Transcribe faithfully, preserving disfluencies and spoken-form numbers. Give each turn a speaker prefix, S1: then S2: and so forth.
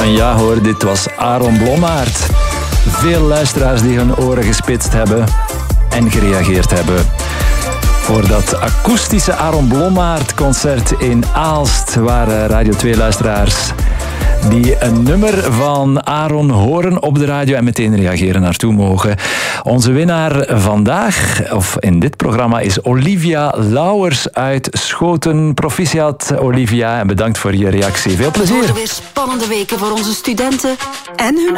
S1: En ja hoor, dit was Aaron Blommaert. Veel luisteraars die hun oren gespitst hebben en gereageerd hebben. Voor dat akoestische Aaron Blommaert concert in Aalst waren Radio twee luisteraars die een nummer van Aaron horen op de radio en meteen reageren naartoe mogen. Onze winnaar vandaag, of in dit programma, is Olivia Lauwers uit Schoten. Proficiat, Olivia, en bedankt voor je reactie. Veel plezier.
S2: Er worden weer spannende weken voor onze studenten en hun